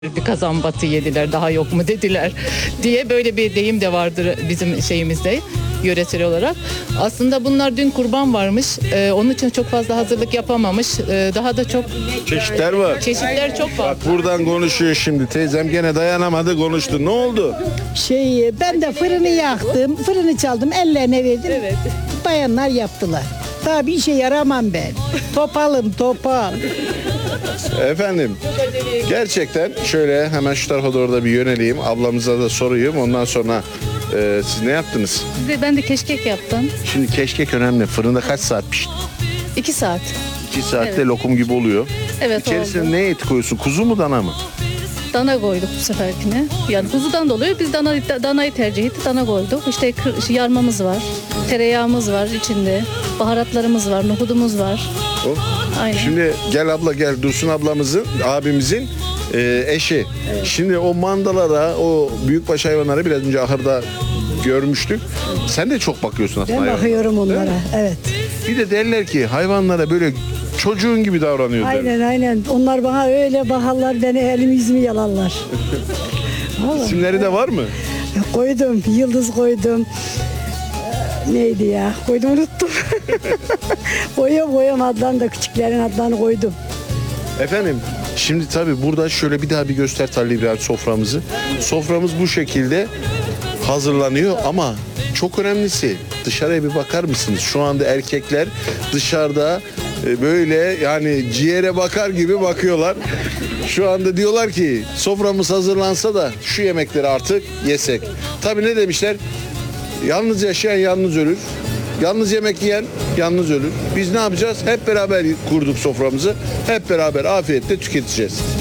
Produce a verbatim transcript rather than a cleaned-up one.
Bir kazan batı yediler, daha yok mu dediler diye böyle bir deyim de vardır bizim şeyimizde, yöresel olarak. Aslında bunlar dün kurban varmış. Ee, onun için çok fazla hazırlık yapamamış. Ee, daha da çok Çeşitler var. çeşitler çok Bak fazla. buradan konuşuyor şimdi. Teyzem gene dayanamadı, konuştu. Ne oldu? Şey ben de fırını yaktım, fırını çaldım, ellerine verdim. Evet. Bayanlar yaptılar. Daha bir işe yaramam ben. Topalım, topal. Efendim, gerçekten şöyle hemen şu tarafa doğru da bir yöneleyim. Ablamıza da sorayım. Ondan sonra e, siz ne yaptınız? Size ben de keşkek yaptım. Şimdi keşkek önemli. Fırında kaç saat pişti? iki saat. iki saatte Evet. lokum gibi oluyor. Evet, İçerisine oldu. ne et koyuyorsun? Kuzu mu dana mı? Dana koyduk bu seferkine. Yani kuzudan da oluyor. Biz dana, danayı tercih ettik. Dana koyduk. İşte kır- şey, yarmamız var. Tereyağımız var içinde. Baharatlarımız var. Nohudumuz var. O. Aynen. Şimdi gel abla gel. Dursun ablamızın, abimizin e, eşi. Şimdi o mandalara, o büyükbaş hayvanlara biraz önce ahırda görmüştük. Sen de çok bakıyorsun aslında Ben hayvanlara. bakıyorum Değil mi? onlara. Evet. Bir de derler ki hayvanlara böyle çocuğun gibi davranıyor. derler. Aynen aynen. Onlar bana öyle bakarlar, beni elim yüzümü yalarlar. Vallahi. İsimleri de var mı? Koydum, yıldız koydum. Ee, Neydi ya? Koydum unuttum. koyuyorum koyuyorum adlarını da, küçüklerin adlarını koydum. Efendim şimdi tabii burada şöyle bir daha bir göster Talha İbrahim soframızı. Soframız bu şekilde hazırlanıyor ama çok önemlisi dışarıya bir bakar mısınız? Şu anda erkekler dışarıda e, böyle yani ciğere bakar gibi bakıyorlar. Şu anda diyorlar ki soframız hazırlansa da şu yemekleri artık yesek. Tabii ne demişler? Yalnız yaşayan yalnız ölür. Yalnız yemek yiyen yalnız ölür. Biz ne yapacağız? Hep beraber kurduk soframızı. Hep beraber afiyetle tüketeceğiz.